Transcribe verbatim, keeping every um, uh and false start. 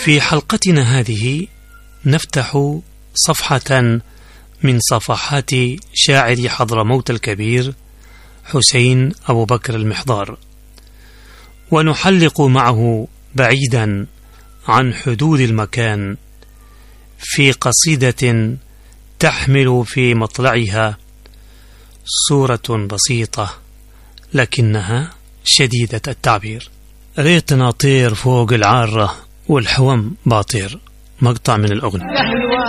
في حلقتنا هذه نفتح صفحة من صفحات شاعر حضرموت الكبير حسين أبو بكر المحضار، ونحلق معه بعيدا عن حدود المكان في قصيدة تحمل في مطلعها صورة بسيطة لكنها شديدة التعبير. ريتنا طير فوق العارة والحوم باطير. مقطع من الأغنية.